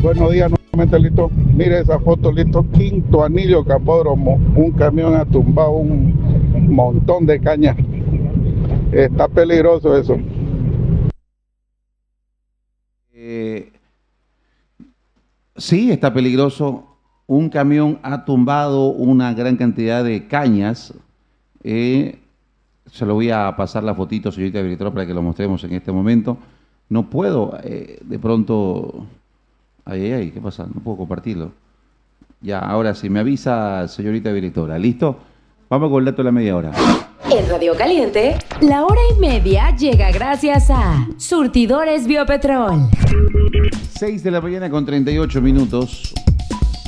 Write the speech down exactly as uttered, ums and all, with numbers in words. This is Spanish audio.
Buenos días nuevamente, Lito. Mire esa foto, Lito. Quinto Anillo Capódromo. Un camión ha tumbado un montón de cañas. Está peligroso eso. Eh, sí, está peligroso. Un camión ha tumbado una gran cantidad de cañas. Eh, se lo voy a pasar la fotito, señorita directora, para que lo mostremos en este momento. No puedo, eh, de pronto... Ay, ay, ay, ¿qué pasa? No puedo compartirlo. Ya, ahora sí, me avisa, señorita directora. ¿Listo? Vamos con el dato de la media hora. En Radio Caliente, la hora y media llega gracias a Surtidores Biopetrol. seis de la mañana con treinta y ocho minutos.